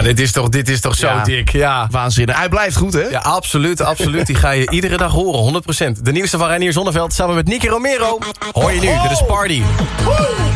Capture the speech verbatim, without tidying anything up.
Ja, dit is toch, dit is toch zo Ja. dik. Ja. Waanzinnig. Hij blijft goed, hè? Ja, absoluut, absoluut. Die ga je iedere dag horen, honderd procent. De nieuwste van Reinier Zonneveld samen met Nicky Romero. Hoor je nu, dit is Party.